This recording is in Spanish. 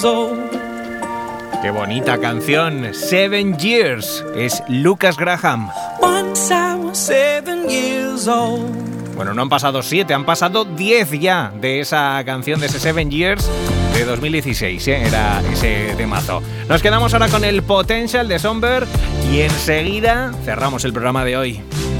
years old. Qué bonita canción, 7 Years, es Lucas Graham. Once I was 7 years old. Bueno, no han pasado 7, han pasado 10 ya de esa canción, de ese 7 Years de 2016, era ese temazo. Nos quedamos ahora con el Potential de Somber y enseguida cerramos el programa de hoy.